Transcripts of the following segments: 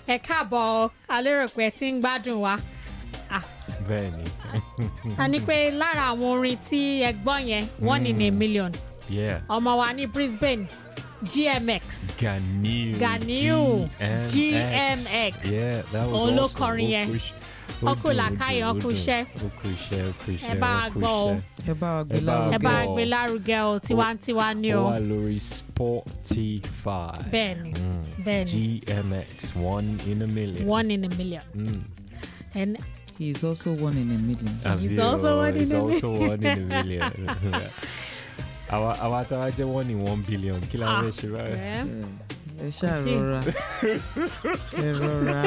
ẹ káàbọ̀ a lérò pé ẹ ti ń gbádùn wa. Bẹ́ẹ̀ni. A ní pé lára àwọn orin tí ẹ gbọ́ yẹn 1 in a million. Yeah. Ọmọ wa ní Brisbane GMX. Ganiu. GMX. Yeah, that was olókọrin yẹn. Ọkùn làkàyè ọkùn iṣẹ́. Ẹ bá a gbọ́ o. ẹ bá wa gbé Ẹ bá a lárugẹ. gbé lárugẹ o tiwantiwa ni Ó o. wà lórí Spotify. Bẹ́ẹ̀ni. Bẹ́ẹ̀ni. GMX 1 in a million. 1 in a million. And He is also 1 in a million. He's also one in He's a also 1 in a million. Àwa tá a jẹ́ 1 in 1 billion. Kí la fẹ́ ṣe báyìí? yeah. ẹ ṣáà rọra ẹ rọra.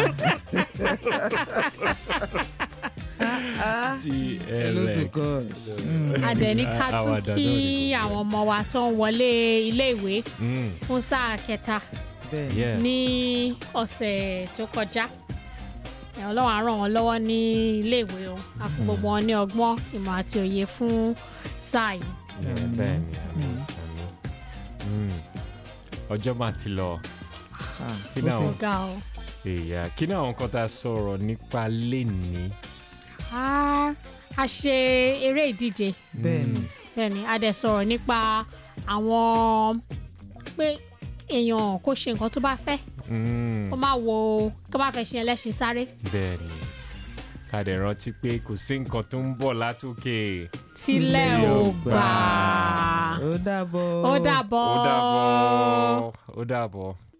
Hello to God. Adẹ̀ní ká tún kí àwọn ọmọ wa tó ń wọlé ilé-ìwé fún sáà kẹta Bẹ́ẹ̀ni. Yeah. ní ọ̀sẹ̀ tó kọjá. Ọlọ́run á ràn wọ́n lọ́wọ́ ní ilé-ìwé o. A fún gbogbo wọn ní ọgbọ́n, ìmọ̀ àti òye fún sáà yìí. Bẹ́ẹ̀ni. Ọjọ́ máa ti lọ. Kí ni àwọn Ọ̀gá o. kí ni àwọn kan tá a sọ̀rọ̀ nípa lénìí? A ṣe eré ìdíje. Bẹ́ẹ̀ni, a dẹ̀ sọ̀rọ̀ nípa àwọn pé èèyàn kó ṣe nǹkan tó bá fẹ́. Kó má fẹ́ ṣe ẹlẹ́ṣin sáré. Bẹ́ẹ̀ni. Ká dẹ̀ rántí pé kò sí nǹkan tó ń bọ̀ látòkè. Tílẹ̀ ò gbà. Ó dàbọ̀. Ó dàbọ̀. Ó dàbọ̀.